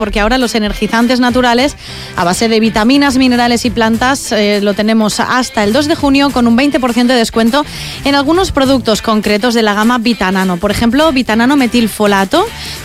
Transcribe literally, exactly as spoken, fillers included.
porque ahora los energizantes naturales a base de vitaminas, minerales y plantas eh, lo tenemos hasta el dos de junio con un veinte por ciento de descuento en algunos productos concretos de la gama Vitanano. Por ejemplo, Vitanano metilfolato,